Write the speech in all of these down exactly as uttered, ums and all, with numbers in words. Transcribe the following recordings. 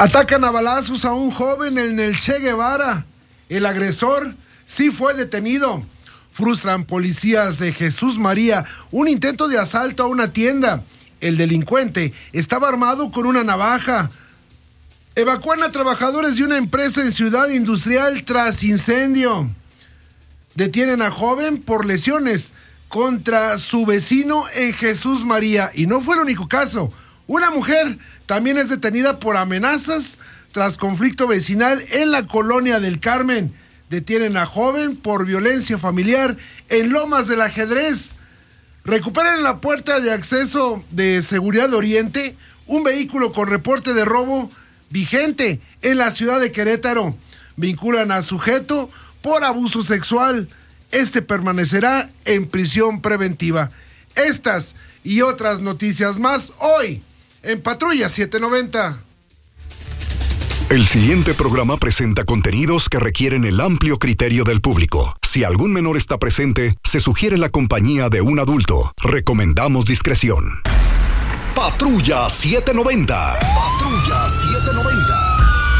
Atacan a balazos a un joven en el Che Guevara. El agresor sí fue detenido. Frustran policías de Jesús María un intento de asalto a una tienda. El delincuente estaba armado con una navaja. Evacúan a trabajadores de una empresa en Ciudad Industrial tras incendio. Detienen a joven por lesiones contra su vecino en Jesús María. Y no fue el único caso. Una mujer también es detenida por amenazas tras conflicto vecinal en la colonia del Carmen. Detienen a joven por violencia familiar en Lomas del Ajedrez. Recuperan en la puerta de acceso de Seguridad de Oriente un vehículo con reporte de robo vigente en la ciudad de Querétaro. Vinculan a sujeto por abuso sexual. Este permanecerá en prisión preventiva. Estas y otras noticias más hoy en Patrulla setecientos noventa. El siguiente programa presenta contenidos que requieren el amplio criterio del público. Si algún menor está presente, se sugiere la compañía de un adulto. Recomendamos discreción. Patrulla setecientos noventa. Patrulla setecientos noventa.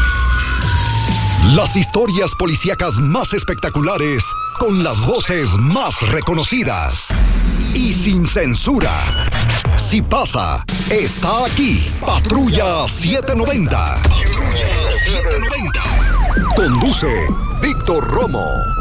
Las historias policíacas más espectaculares, con las voces más reconocidas y sin censura. Si pasa, está aquí. Patrulla setecientos noventa. Patrulla setecientos noventa. Conduce Víctor Romo.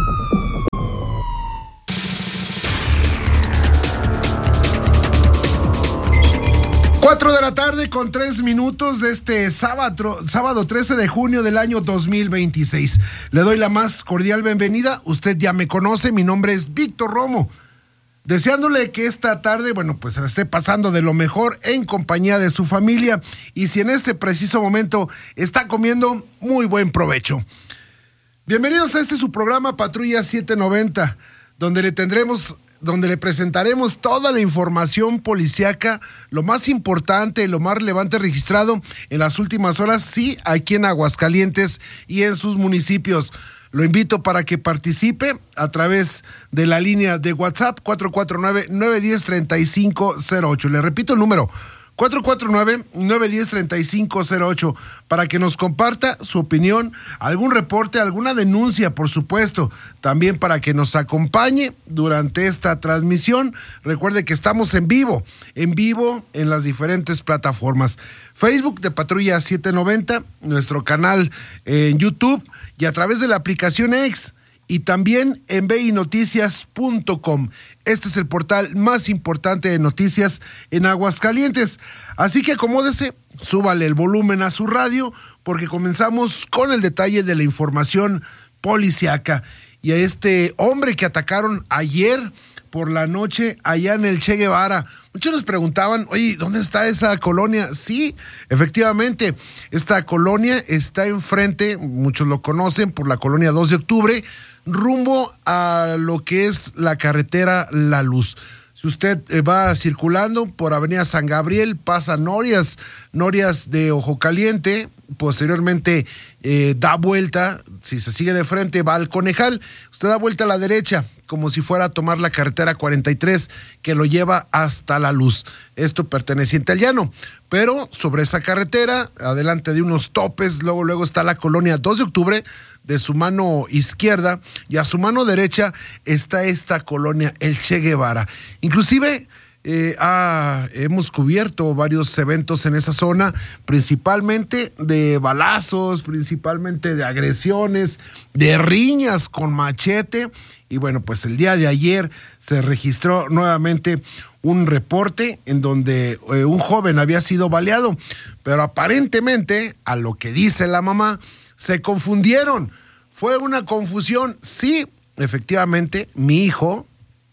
Cuatro de la tarde con tres minutos de este sábado, sábado trece de junio del año dos mil veintiséis. Le doy la más cordial bienvenida. Usted ya me conoce, mi nombre es Víctor Romo. Deseándole que esta tarde, bueno, pues se la esté pasando de lo mejor en compañía de su familia. Y si en este preciso momento está comiendo, muy buen provecho. Bienvenidos a este su programa Patrulla setecientos noventa, donde le tendremos... donde le presentaremos toda la información policíaca, lo más importante, lo más relevante registrado en las últimas horas, sí, aquí en Aguascalientes y en sus municipios. Lo invito para que participe a través de la línea de WhatsApp cuatro cuatro nueve, nueve uno cero, tres cinco cero ocho. Le repito el número, cuatro cuatro nueve, nueve uno cero, tres cinco cero ocho, para que nos comparta su opinión, algún reporte, alguna denuncia, por supuesto, también para que nos acompañe durante esta transmisión. Recuerde que estamos en vivo, en vivo en las diferentes plataformas. Facebook de Patrulla setecientos noventa, nuestro canal en YouTube y a través de la aplicación X. Y también en b i noticias punto com. Este es el portal más importante de noticias en Aguascalientes. Así que acomódese, súbale el volumen a su radio, porque comenzamos con el detalle de la información policiaca. Y a este hombre que atacaron ayer por la noche allá en el Che Guevara. Muchos nos preguntaban, oye, ¿dónde está esa colonia? Sí, efectivamente, esta colonia está enfrente, muchos lo conocen por la colonia dos de octubre, rumbo a lo que es la carretera La Luz. Si usted va circulando por Avenida San Gabriel, pasa Norias, Norias de Ojo Caliente, posteriormente eh, da vuelta, si se sigue de frente va al Conejal, usted da vuelta a la derecha, como si fuera a tomar la carretera cuarenta y tres que lo lleva hasta La Luz. Esto perteneciente al llano, pero sobre esa carretera, adelante de unos topes, luego, luego está la colonia dos de octubre, de su mano izquierda, y a su mano derecha está esta colonia, el Che Guevara. Inclusive eh, ah, hemos cubierto varios eventos en esa zona, principalmente de balazos, principalmente de agresiones, de riñas con machete. Y bueno, pues el día de ayer se registró nuevamente un reporte en donde eh, un joven había sido baleado, pero aparentemente, a lo que dice la mamá, se confundieron. Fue una confusión. Sí, efectivamente, mi hijo,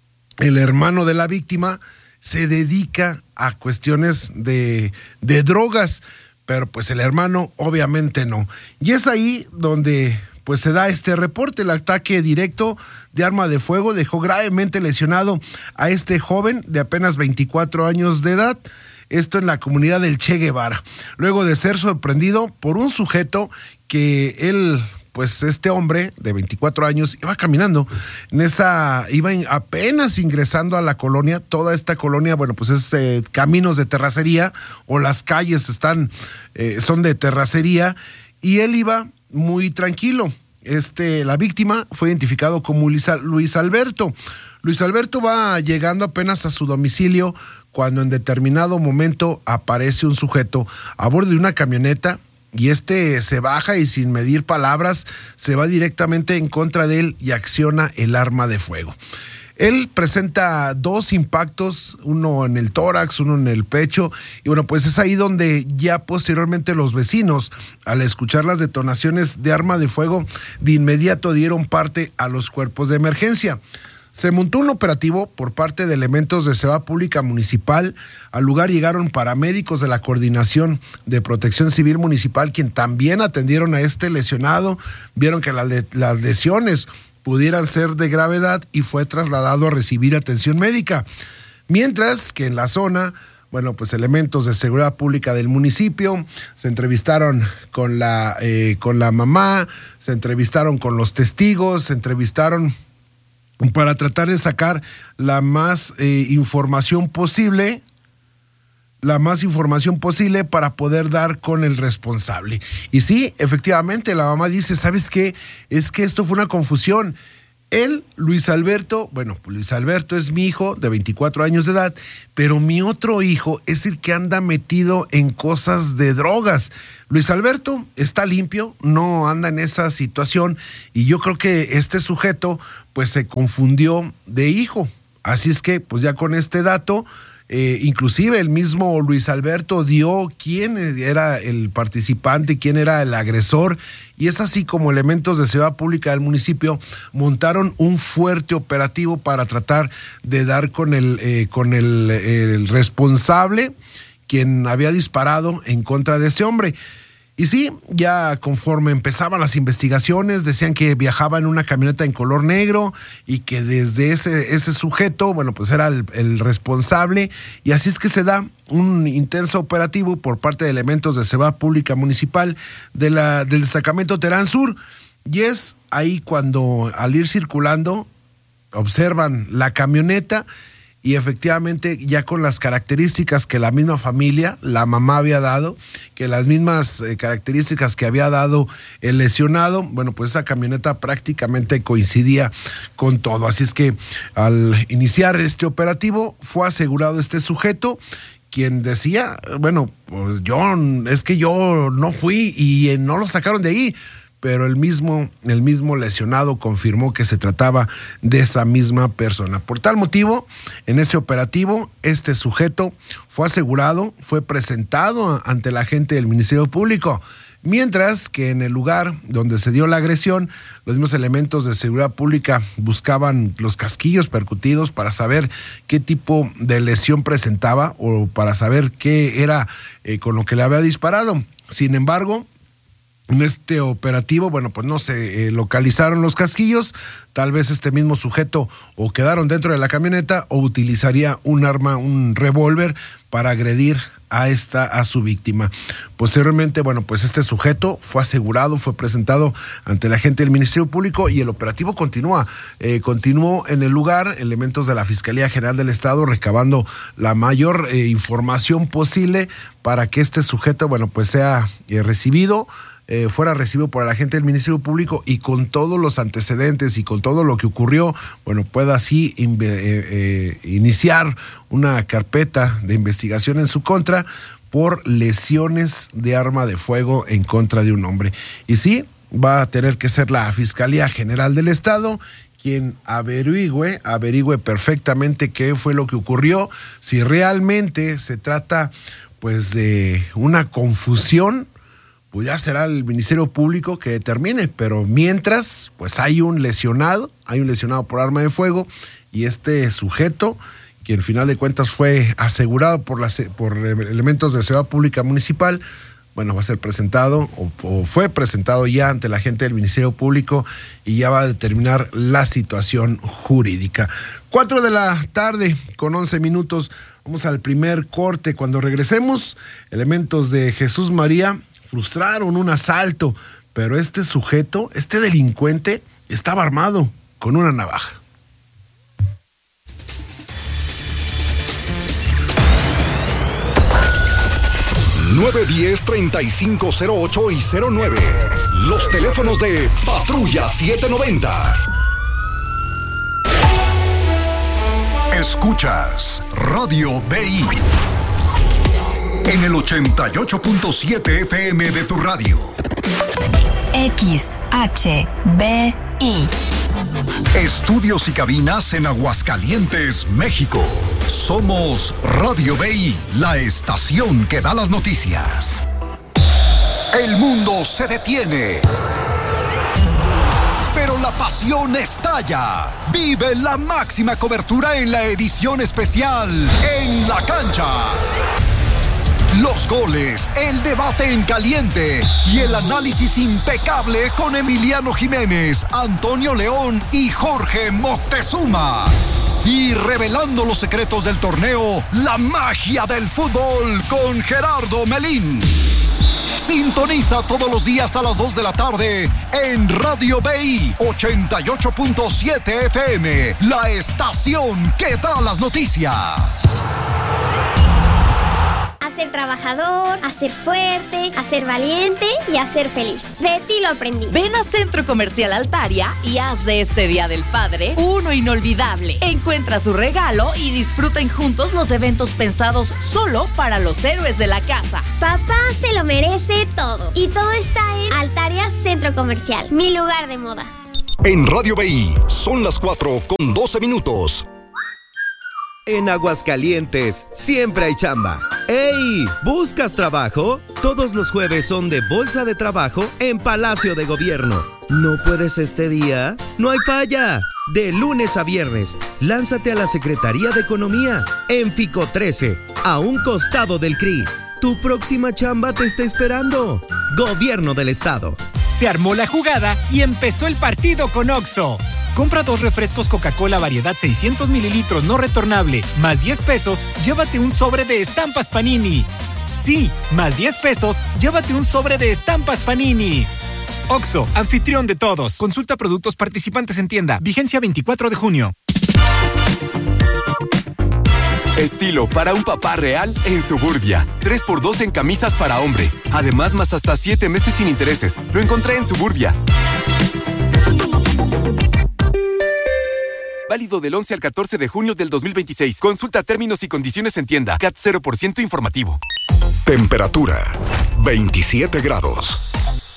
el hermano de la víctima, se dedica a cuestiones de, de drogas, pero pues el hermano obviamente no. Y es ahí donde pues se da este reporte. El ataque directo de arma de fuego dejó gravemente lesionado a este joven de apenas veinticuatro años de edad. Esto en la comunidad del Che Guevara, luego de ser sorprendido por un sujeto que él pues este hombre de veinticuatro años iba caminando en esa, iba apenas ingresando a la colonia. Toda esta colonia, bueno, pues es eh, caminos de terracería, o las calles están, eh, son de terracería, y él iba muy tranquilo. Este, la víctima fue identificado como Luis Alberto. Luis Alberto va llegando apenas a su domicilio cuando en determinado momento aparece un sujeto a bordo de una camioneta, y este se baja y sin medir palabras se va directamente en contra de él y acciona el arma de fuego. Él presenta dos impactos, uno en el tórax, uno en el pecho, y bueno, pues es ahí donde ya posteriormente los vecinos, al escuchar las detonaciones de arma de fuego, de inmediato dieron parte a los cuerpos de emergencia. Se montó un operativo por parte de elementos de Seguridad Pública Municipal. Al lugar llegaron paramédicos de la Coordinación de Protección Civil Municipal, quien también atendieron a este lesionado. Vieron que las, las lesiones pudieran ser de gravedad y fue trasladado a recibir atención médica. Mientras que en la zona, bueno, pues elementos de seguridad pública del municipio se entrevistaron con la, eh, con la mamá, se entrevistaron con los testigos, se entrevistaron para tratar de sacar la más eh, información posible, la más información posible para poder dar con el responsable. Y sí, efectivamente, la mamá dice, ¿sabes qué? Es que esto fue una confusión. Él, Luis Alberto, bueno, pues Luis Alberto es mi hijo de veinticuatro años de edad, pero mi otro hijo es el que anda metido en cosas de drogas. Luis Alberto está limpio, no anda en esa situación, y yo creo que este sujeto pues se confundió de hijo. Así es que pues ya con este dato, eh, inclusive el mismo Luis Alberto dio quién era el participante, quién era el agresor, y es así como elementos de seguridad pública del municipio montaron un fuerte operativo para tratar de dar con el, eh, con el, el responsable, quien había disparado en contra de ese hombre. Y sí, ya conforme empezaban las investigaciones, decían que viajaba en una camioneta en color negro y que desde ese, ese sujeto, bueno, pues era el, el responsable. Y así es que se da un intenso operativo por parte de elementos de Seguridad Pública Municipal de la, del destacamento Terán Sur. Y es ahí cuando, al ir circulando, observan la camioneta, y efectivamente ya con las características que la misma familia, la mamá había dado, que las mismas eh, características que había dado el lesionado, bueno, pues esa camioneta prácticamente coincidía con todo. Así es que al iniciar este operativo fue asegurado este sujeto, quien decía, bueno, pues yo, es que yo no fui y eh, no lo sacaron de ahí. Pero el mismo, el mismo lesionado confirmó que se trataba de esa misma persona. Por tal motivo, en ese operativo, este sujeto fue asegurado, fue presentado ante el agente del Ministerio Público, mientras que en el lugar donde se dio la agresión, los mismos elementos de seguridad pública buscaban los casquillos percutidos para saber qué tipo de lesión presentaba o para saber qué era eh, con lo que le había disparado. Sin embargo, en este operativo, bueno, pues no se eh, localizaron los casquillos. Tal vez este mismo sujeto o quedaron dentro de la camioneta o utilizaría un arma, un revólver para agredir a esta, a su víctima. Posteriormente, bueno, pues este sujeto fue asegurado, fue presentado ante la agente del Ministerio Público y el operativo continúa. Eh, continuó en el lugar, elementos de la Fiscalía General del Estado recabando la mayor eh, información posible para que este sujeto, bueno, pues sea eh, recibido, Eh, fuera recibido por el agente del Ministerio Público y con todos los antecedentes y con todo lo que ocurrió, bueno, pueda así eh, eh, iniciar una carpeta de investigación en su contra por lesiones de arma de fuego en contra de un hombre. Y sí, va a tener que ser la Fiscalía General del Estado quien averigüe, averigüe perfectamente qué fue lo que ocurrió, si realmente se trata pues de una confusión, pues ya será el Ministerio Público que determine, pero mientras, pues hay un lesionado, hay un lesionado por arma de fuego, y este sujeto, que al final de cuentas fue asegurado por, las, por elementos de seguridad pública municipal, bueno, va a ser presentado, o, o fue presentado ya ante la agente del Ministerio Público, y ya va a determinar la situación jurídica. Cuatro de la tarde, con once minutos, vamos al primer corte. Cuando regresemos, elementos de Jesús María frustraron un asalto, pero este sujeto, este delincuente, estaba armado con una navaja. nueve uno cero, treinta y cinco cero ocho y cero nueve. Los teléfonos de Patrulla setecientos noventa. Escuchas Radio B I en el ochenta y ocho punto siete F M de tu radio. X H B I. Estudios y cabinas en Aguascalientes, México. Somos Radio B I, la estación que da las noticias. El mundo se detiene, pero la pasión estalla. Vive la máxima cobertura en la edición especial En la Cancha. Los goles, el debate en caliente y el análisis impecable con Emiliano Jiménez, Antonio León y Jorge Moctezuma. Y revelando los secretos del torneo, la magia del fútbol con Gerardo Melín. Sintoniza todos los días a las dos de la tarde en Radio B I ochenta y ocho punto siete F M, la estación que da las noticias. A ser trabajador, a ser fuerte, a ser valiente y a ser feliz. De ti lo aprendí. Ven a Centro Comercial Altaria y haz de este Día del Padre uno inolvidable. Encuentra su regalo y disfruten juntos los eventos pensados solo para los héroes de la casa. Papá se lo merece todo. Y todo está en Altaria Centro Comercial, mi lugar de moda. En Radio B I son las cuatro con doce minutos. En Aguascalientes siempre hay chamba. ¡Ey! ¿Buscas trabajo? Todos los jueves son de Bolsa de Trabajo en Palacio de Gobierno. ¿No puedes este día? ¡No hay falla! De lunes a viernes, lánzate a la Secretaría de Economía en Fico trece, a un costado del C R I. Tu próxima chamba te está esperando. Gobierno del Estado. Se armó la jugada y empezó el partido con Oxxo. Compra dos refrescos Coca-Cola variedad seiscientos mililitros no retornable, más diez pesos, llévate un sobre de estampas Panini. Sí, más diez pesos, llévate un sobre de estampas Panini. Oxxo, anfitrión de todos. Consulta productos participantes en tienda. Vigencia veinticuatro de junio. Estilo para un papá real en Suburbia. tres por dos en camisas para hombre. Además, más hasta siete meses sin intereses. Lo encontré en Suburbia. Válido del once al catorce de junio del dos mil veintiséis. Consulta términos y condiciones en tienda. C A T cero por ciento informativo. Temperatura veintisiete grados.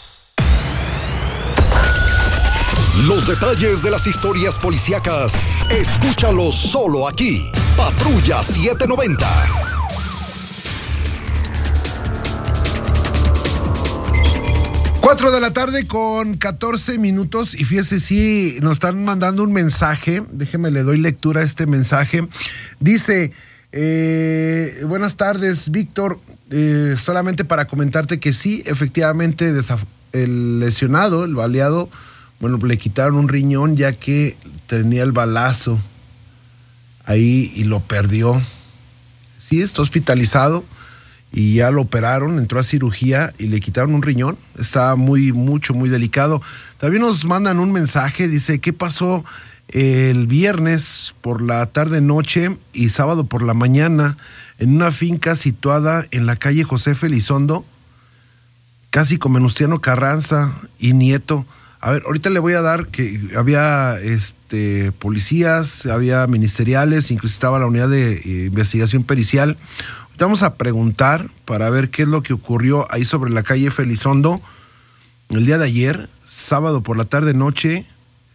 Los detalles de las historias policíacas, escúchalos solo aquí. Patrulla setecientos noventa. cuatro de la tarde con catorce minutos y fíjese, sí, nos están mandando un mensaje, déjeme le doy lectura a este mensaje. Dice, eh, buenas tardes, Víctor, eh, solamente para comentarte que sí, efectivamente desaf- el lesionado, el baleado, bueno, le quitaron un riñón ya que tenía el balazo ahí y lo perdió. Sí, está hospitalizado y ya lo operaron, entró a cirugía y le quitaron un riñón. Está muy, mucho, muy delicado. También nos mandan un mensaje, dice, ¿qué pasó el viernes por la tarde-noche y sábado por la mañana en una finca situada en la calle José Felizondo, casi con Venustiano Carranza y Nieto? A ver, ahorita le voy a dar que había este, policías, había ministeriales, incluso estaba la unidad de eh, investigación pericial. Vamos a preguntar para ver qué es lo que ocurrió ahí sobre la calle Felizondo el día de ayer, sábado por la tarde-noche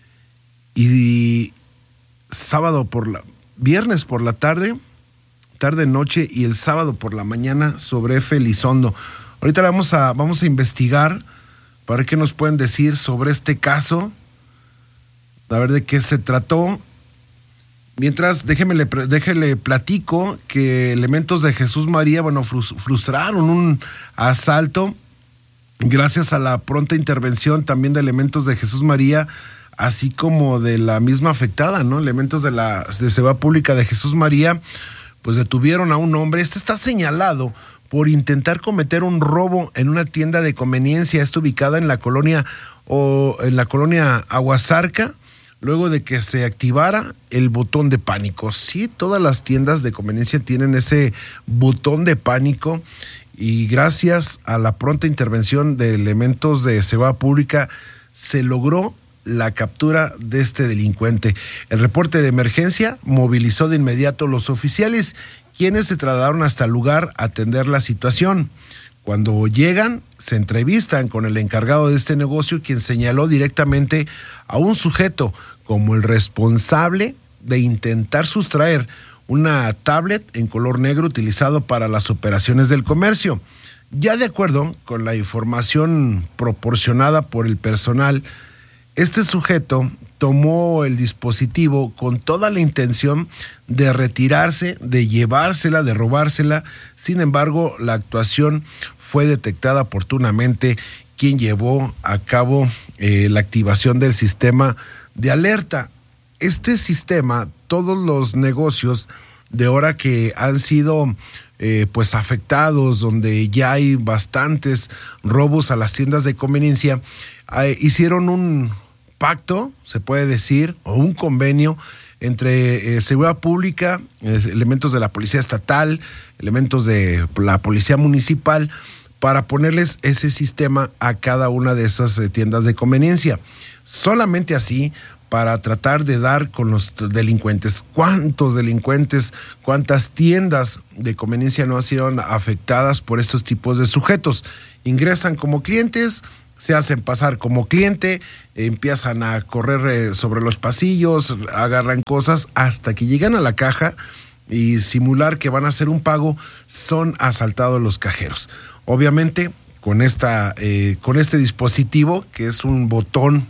y sábado por la... viernes por la tarde, tarde-noche y el sábado por la mañana sobre Felizondo. Ahorita vamos a, vamos a investigar para ver qué nos pueden decir sobre este caso, a ver de qué se trató. Mientras, déjeme le, déjele platico que elementos de Jesús María, bueno, frustraron un asalto gracias a la pronta intervención también de elementos de Jesús María, así como de la misma afectada, ¿no? Elementos de la de Seguridad Pública de Jesús María, pues detuvieron a un hombre. Este está señalado por intentar cometer un robo en una tienda de conveniencia. Está ubicada en la colonia o en la colonia Aguasarca, luego de que se activara el botón de pánico. Sí, todas las tiendas de conveniencia tienen ese botón de pánico, y gracias a la pronta intervención de elementos de seguridad pública se logró la captura de este delincuente. El reporte de emergencia movilizó de inmediato a los oficiales, quienes se trasladaron hasta el lugar a atender la situación. Cuando llegan, se entrevistan con el encargado de este negocio, quien señaló directamente a un sujeto como el responsable de intentar sustraer una tablet en color negro utilizado para las operaciones del comercio. Ya de acuerdo con la información proporcionada por el personal, este sujeto tomó el dispositivo con toda la intención de retirarse, de llevársela, de robársela. Sin embargo, la actuación fue detectada oportunamente, quien llevó a cabo eh, la activación del sistema de alerta. Este sistema, todos los negocios de hora que han sido eh, pues afectados, donde ya hay bastantes robos a las tiendas de conveniencia, eh, hicieron un pacto, se puede decir, o un convenio entre eh, seguridad pública, eh, elementos de la policía estatal, elementos de la policía municipal, para ponerles ese sistema a cada una de esas eh, tiendas de conveniencia. Solamente así, para tratar de dar con los delincuentes. ¿Cuántos delincuentes, cuántas tiendas de conveniencia no han sido afectadas por estos tipos de sujetos? Ingresan como clientes, se hacen pasar como cliente, empiezan a correr sobre los pasillos, agarran cosas hasta que llegan a la caja y simular que van a hacer un pago, son asaltados los cajeros. Obviamente, con esta, eh, con este dispositivo, que es un botón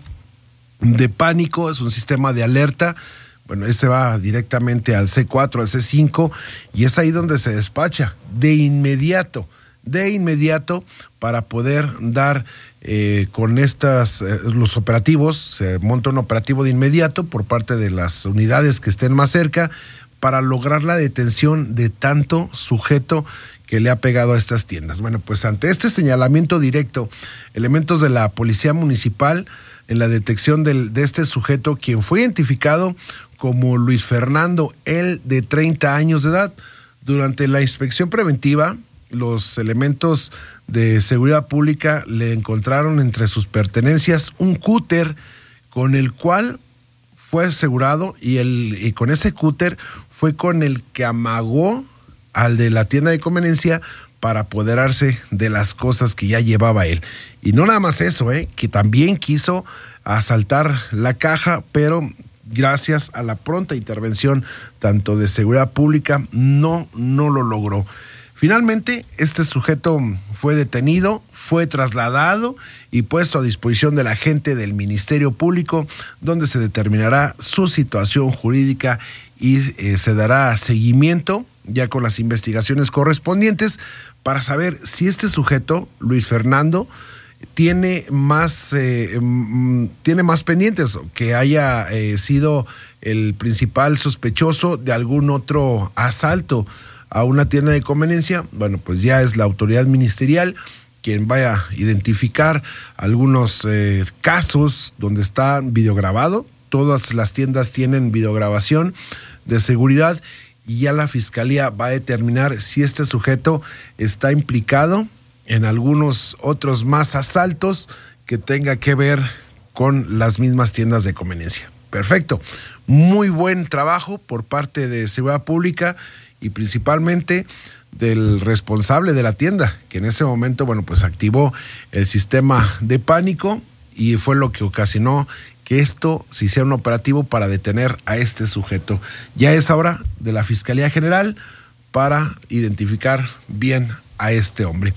de pánico, es un sistema de alerta, bueno, ese va directamente al C cuatro, al C cinco, y es ahí donde se despacha de inmediato, de inmediato, para poder dar eh, con estas, eh, los operativos. Se monta un operativo de inmediato por parte de las unidades que estén más cerca, para lograr la detención de tanto sujeto que le ha pegado a estas tiendas. Bueno, pues ante este señalamiento directo, elementos de la policía municipal, en la detección del, de este sujeto, quien fue identificado como Luis Fernando, él de treinta años de edad. Durante la inspección preventiva, los elementos de seguridad pública le encontraron entre sus pertenencias un cúter con el cual fue asegurado, y, el, y con ese cúter fue con el que amagó al de la tienda de conveniencia para apoderarse de las cosas que ya llevaba él. Y no nada más eso, ¿eh? que también quiso asaltar la caja, pero gracias a la pronta intervención tanto de seguridad pública, no, no lo logró. Finalmente, este sujeto fue detenido, fue trasladado y puesto a disposición de la gente del Ministerio Público, donde se determinará su situación jurídica y eh, se dará seguimiento ya con las investigaciones correspondientes para saber si este sujeto, Luis Fernando, tiene más, eh, tiene más pendientes, que haya eh, sido el principal sospechoso de algún otro asalto a una tienda de conveniencia. Bueno, pues ya es la autoridad ministerial quien vaya a identificar algunos eh, casos donde está videograbado. Todas las tiendas tienen videograbación de seguridad, y ya la fiscalía va a determinar si este sujeto está implicado en algunos otros más asaltos que tenga que ver con las mismas tiendas de conveniencia. Perfecto. Muy buen trabajo por parte de Seguridad Pública y principalmente del responsable de la tienda, que en ese momento, bueno, pues activó el sistema de pánico y fue lo que ocasionó que esto se hiciera un operativo para detener a este sujeto. Ya es hora de la Fiscalía General para identificar bien a este hombre.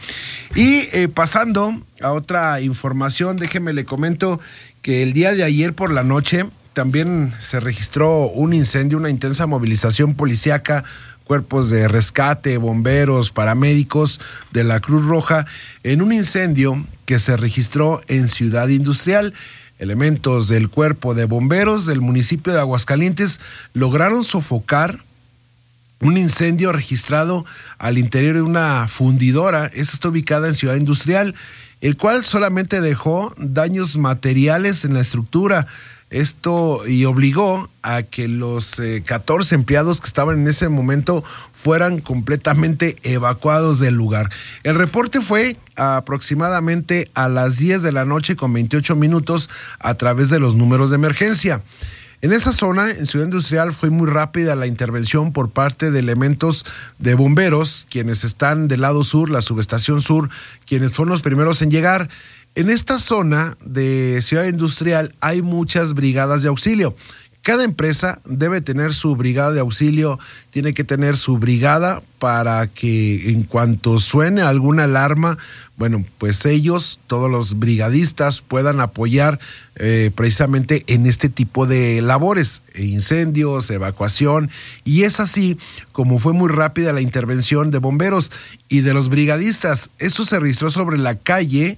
Y eh, pasando a otra información, déjeme le comento que el día de ayer por la noche también se registró un incendio, una intensa movilización policíaca, cuerpos de rescate, bomberos, paramédicos de la Cruz Roja, en un incendio que se registró en Ciudad Industrial. Elementos del cuerpo de bomberos del municipio de Aguascalientes lograron sofocar un incendio registrado al interior de una fundidora. Esa está ubicada en Ciudad Industrial, el cual solamente dejó daños materiales en la estructura. Esto y obligó a que los eh, catorce empleados que estaban en ese momento fueran completamente evacuados del lugar. El reporte fue aproximadamente a las diez de la noche con veintiocho minutos a través de los números de emergencia. En esa zona, en Ciudad Industrial, fue muy rápida la intervención por parte de elementos de bomberos, quienes están del lado sur, la subestación sur, quienes fueron los primeros en llegar. En esta zona de Ciudad Industrial hay muchas brigadas de auxilio. Cada empresa debe tener su brigada de auxilio, tiene que tener su brigada para que en cuanto suene alguna alarma, bueno, pues ellos, todos los brigadistas, puedan apoyar eh, precisamente en este tipo de labores, incendios, evacuación, y es así como fue muy rápida la intervención de bomberos y de los brigadistas. Esto se registró sobre la calle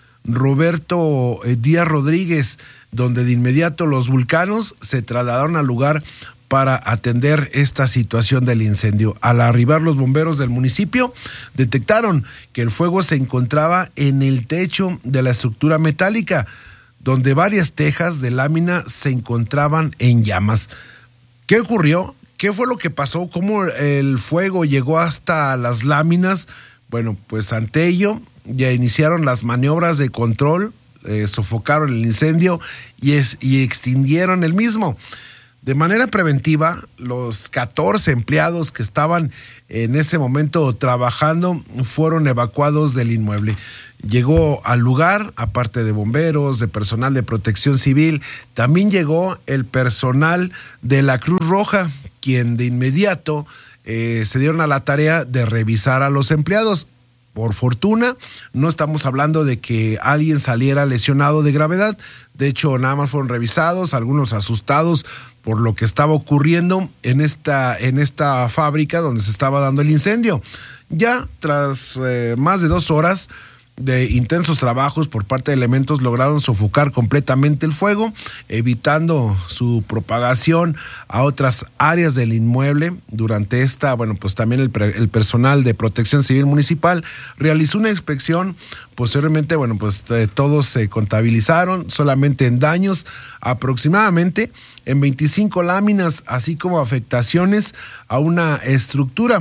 Roberto Díaz Rodríguez, donde de inmediato los vulcanos se trasladaron al lugar para atender esta situación del incendio. Al arribar los bomberos del municipio, detectaron que el fuego se encontraba en el techo de la estructura metálica, donde varias tejas de lámina se encontraban en llamas. ¿Qué ocurrió? ¿Qué fue lo que pasó? ¿Cómo el fuego llegó hasta las láminas? Bueno, pues ante ello ya iniciaron las maniobras de control, eh, sofocaron el incendio y, es, y extinguieron el mismo. De manera preventiva, los catorce empleados que estaban en ese momento trabajando fueron evacuados del inmueble. Llegó al lugar, aparte de bomberos, de personal de protección civil, también llegó el personal de la Cruz Roja, quien de inmediato eh, se dieron a la tarea de revisar a los empleados. Por fortuna, no estamos hablando de que alguien saliera lesionado de gravedad. De hecho, nada más fueron revisados, algunos asustados por lo que estaba ocurriendo en esta, en esta fábrica donde se estaba dando el incendio. Ya tras eh, más de dos horas de intensos trabajos por parte de elementos, lograron sofocar completamente el fuego, evitando su propagación a otras áreas del inmueble. Durante esta, bueno, pues también el, el personal de Protección Civil Municipal realizó una inspección. Posteriormente, bueno, pues eh, todos se contabilizaron solamente en daños, aproximadamente en veinticinco láminas, así como afectaciones a una estructura.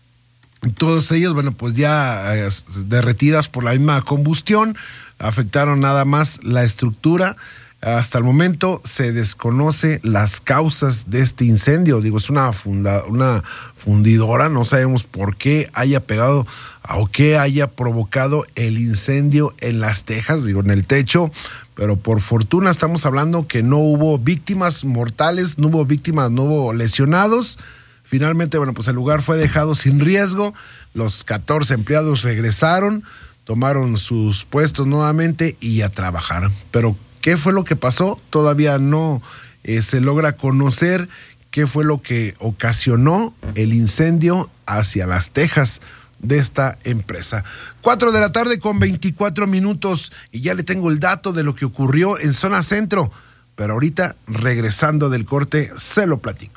Todos ellos, bueno, pues ya eh, derretidas por la misma combustión, afectaron nada más la estructura. Hasta el momento se desconoce las causas de este incendio. Digo, es una, funda, una fundidora, no sabemos por qué haya pegado o qué haya provocado el incendio en las tejas, digo, en el techo. Pero por fortuna estamos hablando que no hubo víctimas mortales, no hubo víctimas, no hubo lesionados. Finalmente, bueno, pues el lugar fue dejado sin riesgo. Los catorce empleados regresaron, tomaron sus puestos nuevamente y a trabajar. Pero, ¿qué fue lo que pasó? Todavía no eh, se logra conocer qué fue lo que ocasionó el incendio hacia las tejas de esta empresa. Cuatro de la tarde con veinticuatro minutos y ya le tengo el dato de lo que ocurrió en zona centro. Pero ahorita, regresando del corte, se lo platico.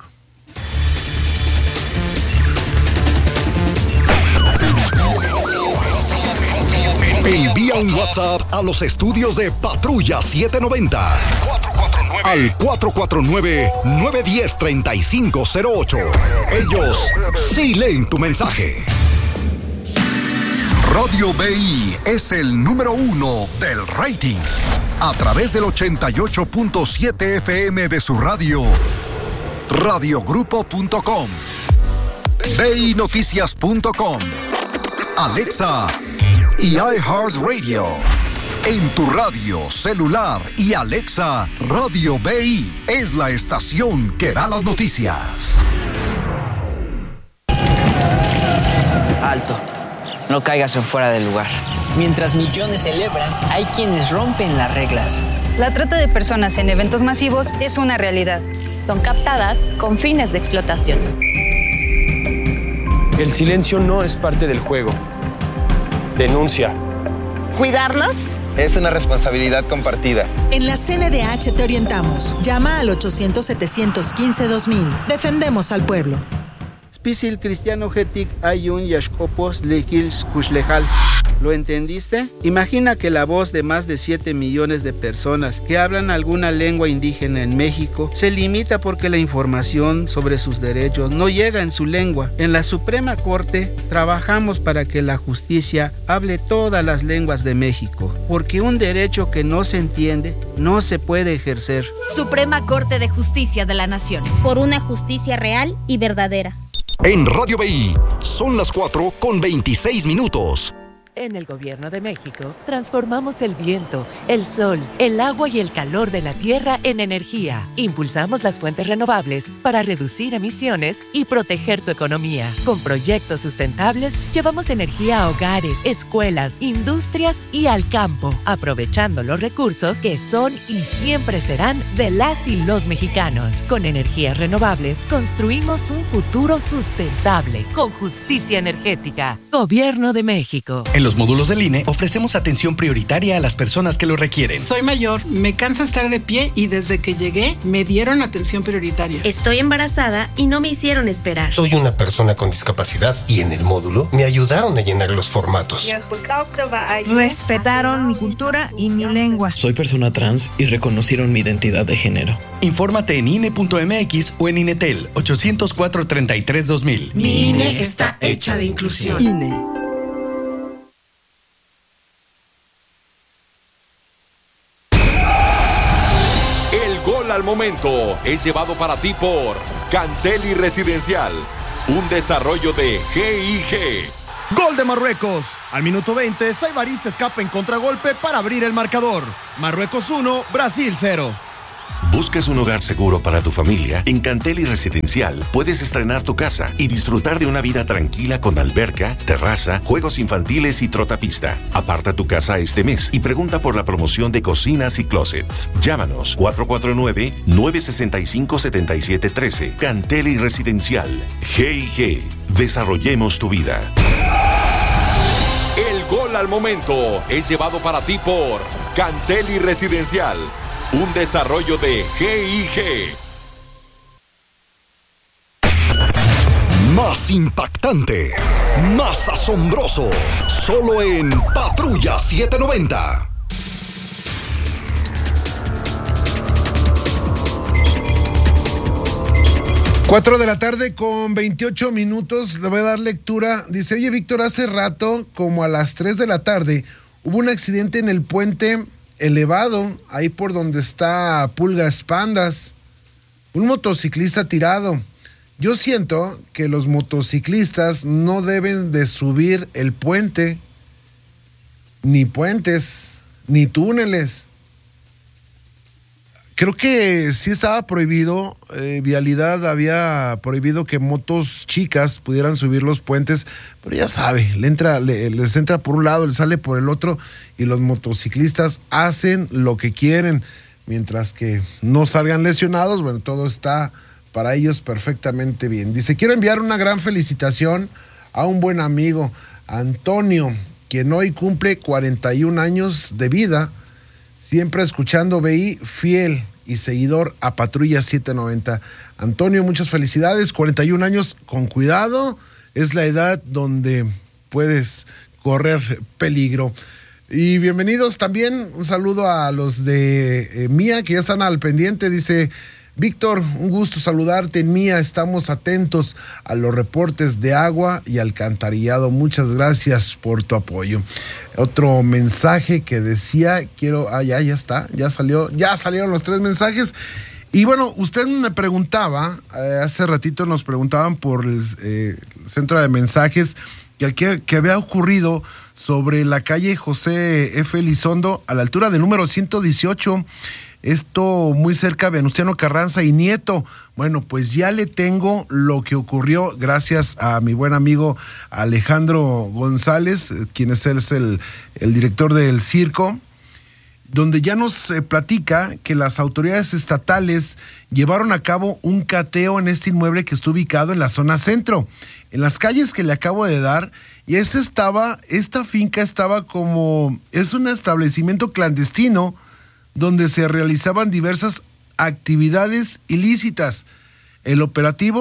Envía un WhatsApp a los estudios de Patrulla setecientos noventa al cuatro cuatro nueve, nueve uno cero, tres cinco cero ocho. Ellos sí leen tu mensaje. Radio B I es el número uno del rating. A través del ochenta y ocho punto siete F M de su radio, radiogrupo punto com, B I Noticias punto com, Alexa y iHeartRadio. En tu radio, celular y Alexa, Radio B I es la estación que da las noticias. Alto, no caigas en fuera del lugar. Mientras millones celebran, hay quienes rompen las reglas. La trata de personas en eventos masivos es una realidad. Son captadas con fines de explotación. El silencio no es parte del juego. Denuncia. ¿Cuidarnos? Es una responsabilidad compartida. En la C N D H te orientamos. Llama al ochocientos, setecientos quince, dos mil. Defendemos al pueblo. Pisil cristiano getic ayun yashkopos lekils kushlejal. ¿Lo entendiste? Imagina que la voz de más de siete millones de personas que hablan alguna lengua indígena en México se limita porque la información sobre sus derechos no llega en su lengua. En la Suprema Corte trabajamos para que la justicia hable todas las lenguas de México, porque un derecho que no se entiende no se puede ejercer. Suprema Corte de Justicia de la Nación. Por una justicia real y verdadera. En Radio B I son las cuatro con veintiséis minutos. En el Gobierno de México, transformamos el viento, el sol, el agua y el calor de la tierra en energía. Impulsamos las fuentes renovables para reducir emisiones y proteger tu economía. Con proyectos sustentables, llevamos energía a hogares, escuelas, industrias y al campo, aprovechando los recursos que son y siempre serán de las y los mexicanos. Con energías renovables, construimos un futuro sustentable, con justicia energética. Gobierno de México. En los módulos del I N E ofrecemos atención prioritaria a las personas que lo requieren. Soy mayor, me cansa estar de pie y desde que llegué me dieron atención prioritaria. Estoy embarazada y no me hicieron esperar. Soy una persona con discapacidad y en el módulo me ayudaron a llenar los formatos. Respetaron mi cultura y mi lengua. Soy persona trans y reconocieron mi identidad de género. Infórmate en I N E punto M X o en INETEL ochocientos cuatro, treinta y tres, dos mil. Mi I N E está hecha de inclusión. I N E. Al momento es llevado para ti por Canteli Residencial, un desarrollo de G I G. Gol de Marruecos. Al minuto veinte, Saibariz escapa en contragolpe para abrir el marcador. Marruecos uno, Brasil cero. ¿Buscas un hogar seguro para tu familia? En Canteli Residencial puedes estrenar tu casa y disfrutar de una vida tranquila con alberca, terraza, juegos infantiles y trotapista. Aparta tu casa este mes y pregunta por la promoción de cocinas y closets. Llámanos cuatro cuatro nueve, nueve seis cinco, siete siete uno tres. Canteli Residencial. G I G. Desarrollemos tu vida. El gol al momento es llevado para ti por Canteli Residencial, un desarrollo de G I G. Más impactante, más asombroso, solo en Patrulla setecientos noventa. Cuatro de la tarde con veintiocho minutos, le voy a dar lectura. Dice, oye Víctor, hace rato, como a las tres de la tarde, hubo un accidente en el puente elevado, ahí por donde está Pulgas Pandas, un motociclista tirado. Yo siento que los motociclistas no deben de subir el puente, ni puentes, ni túneles. Creo que sí estaba prohibido, eh, Vialidad había prohibido que motos chicas pudieran subir los puentes, pero ya sabe, le entra, le, les entra por un lado, les sale por el otro, y los motociclistas hacen lo que quieren, mientras que no salgan lesionados. Bueno, todo está para ellos perfectamente bien. Dice, quiero enviar una gran felicitación a un buen amigo, Antonio, quien hoy cumple cuarenta y un años de vida, siempre escuchando B I, fiel y seguidor a Patrulla setecientos noventa. Antonio, muchas felicidades, cuarenta y un años, con cuidado, es la edad donde puedes correr peligro. Y bienvenidos también, un saludo a los de eh, Mía, que ya están al pendiente. Dice, Víctor, un gusto saludarte. En Mía estamos atentos a los reportes de agua y alcantarillado. Muchas gracias por tu apoyo. Otro mensaje que decía, quiero, ah, ya, ya está, ya salió, ya salieron los tres mensajes. Y bueno, usted me preguntaba, eh, hace ratito nos preguntaban por el eh, centro de mensajes, que, que, que había ocurrido sobre la calle José F. Elizondo, a la altura del número ciento dieciocho, esto muy cerca de Venustiano Carranza y Nieto. Bueno, pues ya le tengo lo que ocurrió gracias a mi buen amigo Alejandro González, quien es el, el, el director del circo, donde ya nos eh, platica que las autoridades estatales llevaron a cabo un cateo en este inmueble que está ubicado en la zona centro, en las calles que le acabo de dar. Y ese estaba, esta finca estaba como, es un establecimiento clandestino donde se realizaban diversas actividades ilícitas. El operativo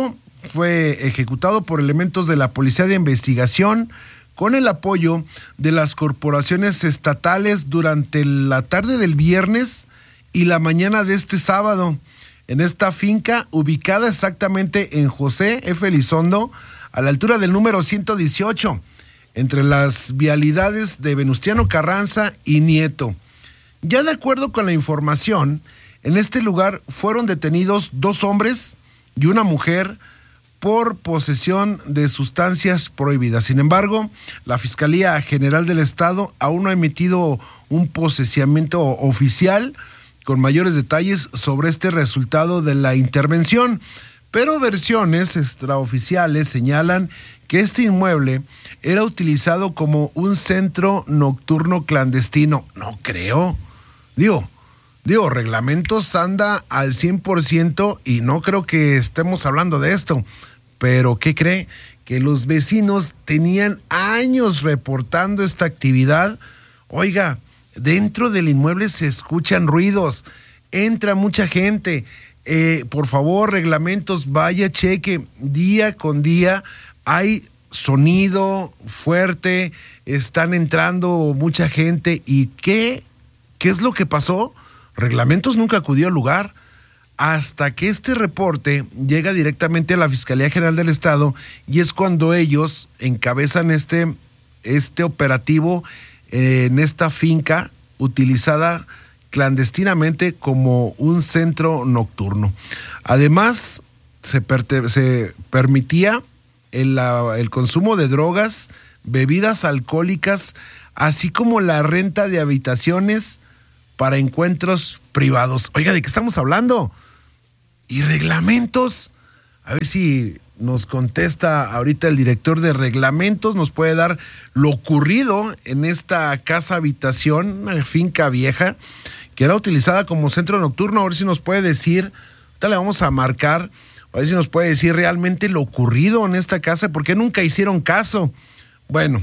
fue ejecutado por elementos de la Policía de Investigación con el apoyo de las corporaciones estatales durante la tarde del viernes y la mañana de este sábado, en esta finca ubicada exactamente en José F. Elizondo, a la altura del número ciento dieciocho, entre las vialidades de Venustiano Carranza y Nieto. Ya de acuerdo con la información, en este lugar fueron detenidos dos hombres y una mujer por posesión de sustancias prohibidas. Sin embargo, la Fiscalía General del Estado aún no ha emitido un procesamiento oficial con mayores detalles sobre este resultado de la intervención, pero versiones extraoficiales señalan que este inmueble era utilizado como un centro nocturno clandestino. No creo. Digo, digo, reglamentos anda al cien por ciento y no creo que estemos hablando de esto. Pero, ¿qué cree? Que los vecinos tenían años reportando esta actividad. Oiga, dentro del inmueble se escuchan ruidos, entra mucha gente. Eh, por favor, reglamentos, vaya, cheque, día con día hay sonido fuerte, están entrando mucha gente. ¿Y qué? ¿Qué es lo que pasó? Reglamentos nunca acudió al lugar hasta que este reporte llega directamente a la Fiscalía General del Estado, y es cuando ellos encabezan este, este operativo en esta finca utilizada clandestinamente como un centro nocturno. Además, se, per- se permitía el, la, el consumo de drogas, bebidas alcohólicas, así como la renta de habitaciones para encuentros privados. Oiga, ¿de qué estamos hablando? Y reglamentos. A ver si nos contesta ahorita el director de reglamentos, nos puede dar lo ocurrido en esta casa habitación, una finca vieja, que era utilizada como centro nocturno. A ver si nos puede decir, ahorita le vamos a marcar, a ver si nos puede decir realmente lo ocurrido en esta casa, porque nunca hicieron caso. Bueno,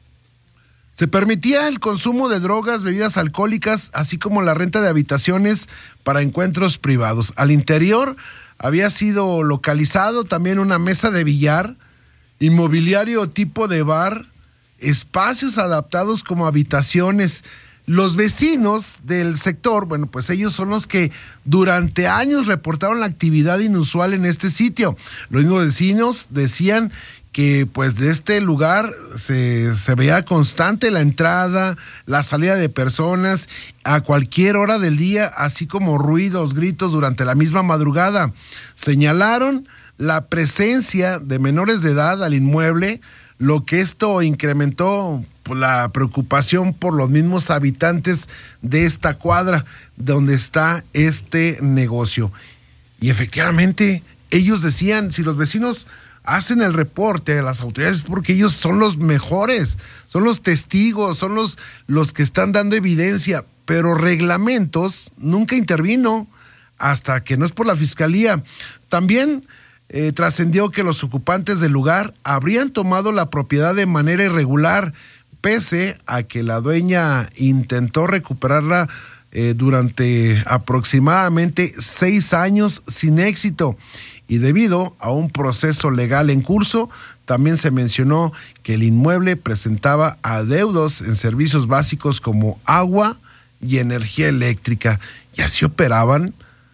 se permitía el consumo de drogas, bebidas alcohólicas, así como la renta de habitaciones para encuentros privados. Al interior había sido localizado también una mesa de billar, inmobiliario tipo de bar, espacios adaptados como habitaciones. Los vecinos del sector, bueno, pues ellos son los que durante años reportaron la actividad inusual en este sitio. Los mismos vecinos decían que pues de este lugar se, se veía constante la entrada, la salida de personas a cualquier hora del día, así como ruidos, gritos durante la misma madrugada. Señalaron la presencia de menores de edad al inmueble, lo que esto incrementó la preocupación por los mismos habitantes de esta cuadra donde está este negocio. Y efectivamente, ellos decían, si los vecinos hacen el reporte a las autoridades porque ellos son los mejores, son los testigos, son los, los que están dando evidencia, pero reglamentos nunca intervino hasta que no es por la fiscalía. También eh, trascendió que los ocupantes del lugar habrían tomado la propiedad de manera irregular, pese a que la dueña intentó recuperarla eh, durante aproximadamente seis años sin éxito. Y debido a un proceso legal en curso, también se mencionó que el inmueble presentaba adeudos en servicios básicos como agua y energía eléctrica, y así operaban.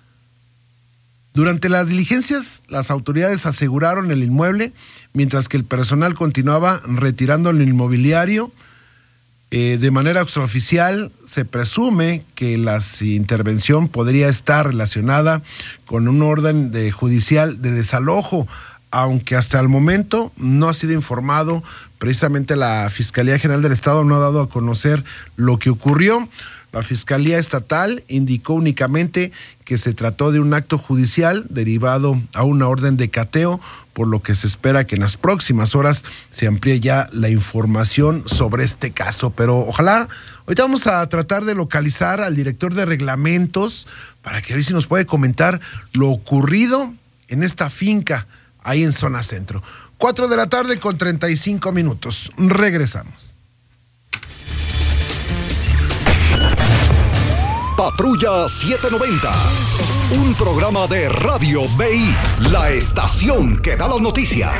Durante las diligencias, las autoridades aseguraron el inmueble, mientras que el personal continuaba retirando el inmobiliario. Eh, de manera extraoficial, se presume que la intervención podría estar relacionada con un orden de judicial de desalojo, aunque hasta el momento no ha sido informado. Precisamente la Fiscalía General del Estado no ha dado a conocer lo que ocurrió. La Fiscalía Estatal indicó únicamente que se trató de un acto judicial derivado a una orden de cateo, por lo que se espera que en las próximas horas se amplíe ya la información sobre este caso. Pero ojalá, ahorita vamos a tratar de localizar al director de reglamentos para que a ver si nos puede comentar lo ocurrido en esta finca ahí en zona centro. Cuatro de la tarde con treinta y cinco minutos. Regresamos. Patrulla setecientos noventa. Un programa de Radio B I, la estación que da las noticias.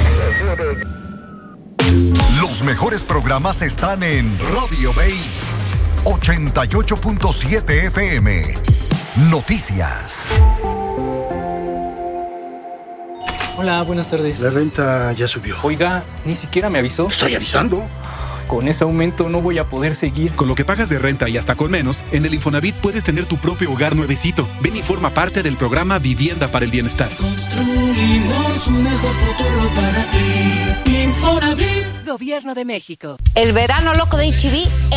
Los mejores programas están en Radio B I ochenta y ocho punto siete F M. Noticias. Hola, buenas tardes. La renta ya subió. Oiga, ni siquiera me avisó. Estoy avisando. Con ese aumento no voy a poder seguir. Con lo que pagas de renta y hasta con menos, en el Infonavit puedes tener tu propio hogar nuevecito. Ven y forma parte del programa Vivienda para el Bienestar. Construimos un mejor futuro para ti. Infonavit. Gobierno de México. El verano loco de H E B